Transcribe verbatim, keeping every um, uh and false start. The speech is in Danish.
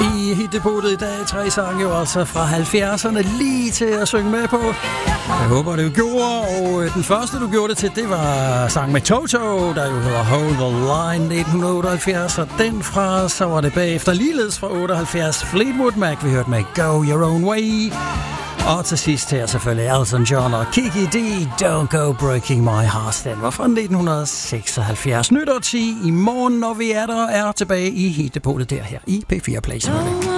I hittepunktet i dag, tre sange jo altså fra halvfjerdserne lige til at synge med på. Jeg håber, du gjorde, og den første, du gjorde det til, det var sang med Toto, der jo hedder Hold the Line nitten otteoghalvfjerds, og den fra, så var det bagefter ligeledes fra otteoghalvfjerds, Fleetwood Mac, vi hørte med Go Your Own Way. Og til sidst her selvfølgelig Elton John og Kiki D, Don't Go Breaking My Heart. Den var fra nitten seksoghalvfjerds. Nytårti i morgen, når vi er der er tilbage i hittepunktet der her i P fire Play.